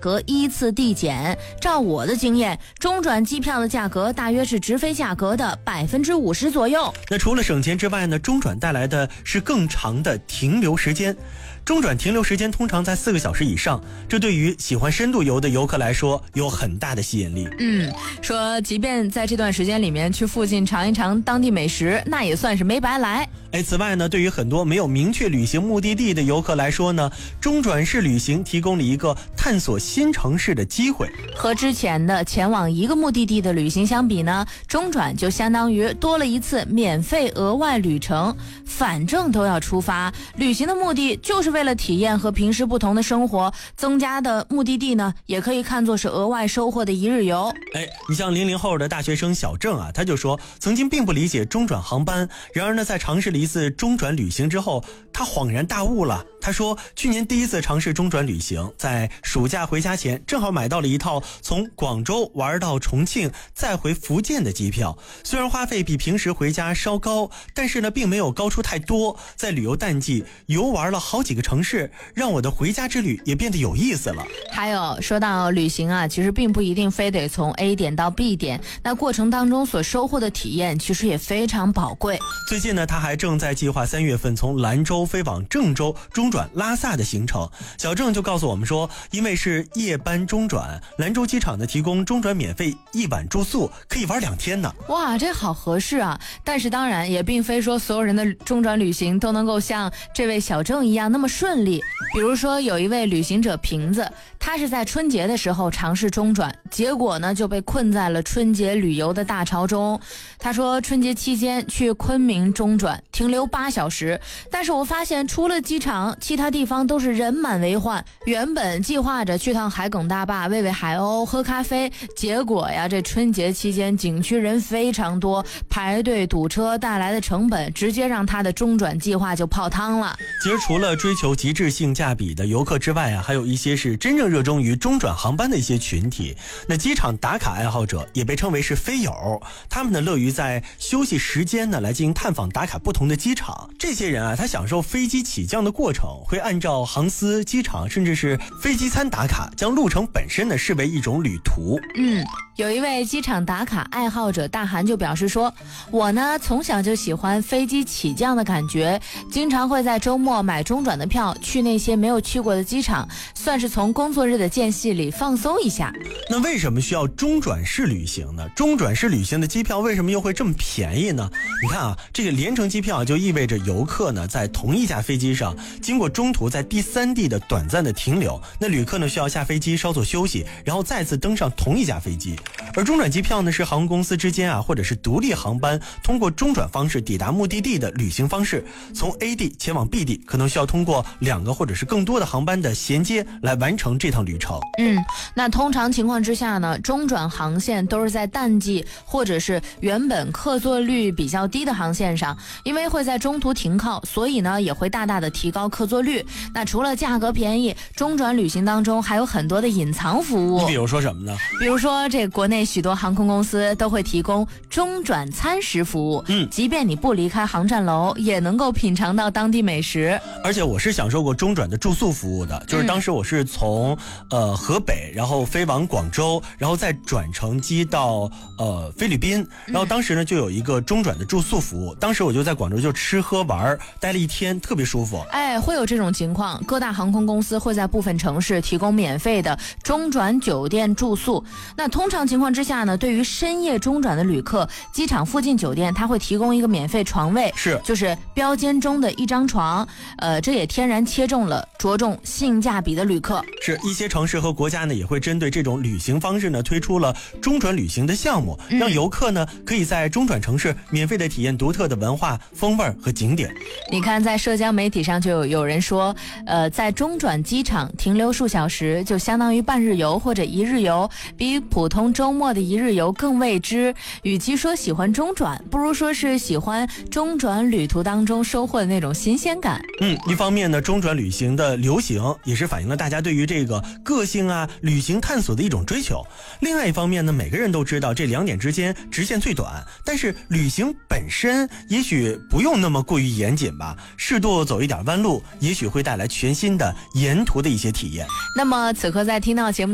格依次递减。照我的经验，中转机票的价格大约是直飞价格的50%左右。 那除了省钱之外呢，中转带来的是更长的停留时间。中转停留时间通常在4个小时以上，这对于喜欢深度游的游客来说有很大的吸引力。 说即便在这段时间里面去附近尝一尝当地美食，那也算是没白来。 此外呢，对于很多没有明确旅行目的地的游客来说呢，中转式旅行提供了一个探索新城市的机会。 和之前的前往一个目的地的旅行相比呢，中转就相当于多了一次免费额外旅程。反正都要出发，旅行的目的就是为了体验和平时不同的生活，增加的目的地呢，也可以看作是额外收获的一日游。 你像00后的大学生小郑啊，他就说曾经并不理解中转航班，然而呢，在尝试了一次中转旅行之后，他恍然大悟了。他说去年第一次尝试中转旅行，在暑假回家前正好买到了一套从广州玩到重庆再回福建的机票，虽然花费比平时回家稍高，但是呢并没有高出太多。在旅游淡季游玩了好几个城市，让我的回家之旅也变得有意思了。 还有说到旅行啊，其实并不一定非得从 A 点到 B 点，那过程当中所收获的体验其实也非常宝贵。 最近呢，他还正在计划3月份从兰州飞往郑州中转拉萨的行程。小郑就告诉我们说，因为是夜班中转，兰州机场呢提供中转免费1晚住宿，可以玩2天呢。 哇，这好合适啊！但是当然也并非说所有人的中转旅行都能够像这位小郑一样那么顺利。比如说有一位旅行者瓶子，他是在春节的时候尝试中转，结果呢就被困在了春节旅游的大潮中。他说春节期间去昆明中转停留8小时，但是我发现除了机场，其他地方都是人满为患。原本计划着去趟海埂大坝喂喂海鸥喝咖啡，结果呀这春节期间景区人非常多，排队堵车带来的成本直接让他的中转计划就泡汤了。 其实除了追求极致性价比的游客之外啊，还有一些是真正热衷于中转航班的一些群体。那机场打卡爱好者也被称为是飞友，他们呢乐于在休息时间呢来进行探访打卡不同的机场。这些人啊，他享受飞机起降的过程，会按照航司、机场甚至是飞机餐打卡，将路程本身呢视为一种旅途。 有一位机场打卡爱好者大韩就表示说，我呢从小就喜欢飞机起降的感觉，经常会在周末买中转的票去那些没有去过的机场，算是从工作日的间隙里放松一下。 那为什么需要中转式旅行呢？中转式旅行的机票为什么又会这么便宜呢？你看啊，这个联程机票就意味着游客呢在同一架飞机上经过中途在第3地的短暂的停留，那旅客呢需要下飞机稍作休息，然后再次登上同一架飞机。而中转机票呢是航空公司之间啊或者是独立航班通过中转方式抵达目的地的旅行方式。从 A 地前往 B 地可能需要通过2个或者是更多的航班的衔接来完成这趟旅程。 那通常情况之下呢，中转航线都是在淡季或者是原本客座率比较低的航线上，因为会在中途停靠，所以呢也会大大的提高客座率。那除了价格便宜，中转旅行当中还有很多的隐藏服务。 你比如说什么呢？ 比如说这国内许多航空公司都会提供中转餐食服务，即便你不离开航站楼，也能够品尝到当地美食。 而且我是享受过中转的住宿服务的，就是当时我是从河北，然后飞往广州，然后再转乘机到菲律宾，然后当时呢就有一个中转的住宿服务，当时我就在广州就吃喝玩待了1天，特别舒服。 会有这种情况，各大航空公司会在部分城市提供免费的中转酒店住宿。那通常情况之下呢，对于深夜中转的旅客，机场附近酒店它会提供一个免费床位，就是标间中的1张床。这也天然切中了着重性价比的旅客。 是一些城市和国家呢也会针对这种旅行方式呢推出了中转旅行的项目，让游客呢可以在中转城市免费的体验独特的文化风味和景点。 你看在社交媒体上就有人说，在中转机场停留数小时就相当于半日游或者1日游，比普通周末的1日游更未知。与其说喜欢中转，不如说是喜欢中转旅途当中收获的那种新鲜感。 一方面呢，中转旅行的流行也是反映了大家对于这个个性啊、旅行探索的一种追求。另外一方面呢，每个人都知道这2点之间直线最短，但是旅行本身也许不用那么过于严谨吧，适度走一点弯路，也许会带来全新的沿途的一些体验。 那么此刻在听到节目